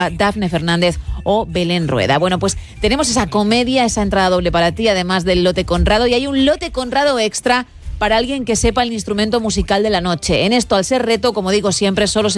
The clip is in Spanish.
Dafne Fernández o Belén Rueda. Bueno, pues tenemos esa comedia, esa entrada doble para ti, además del lote Conrado, y hay un lote Conrado extra para alguien que sepa el instrumento musical de la noche. En esto, al ser reto, como digo siempre, solo se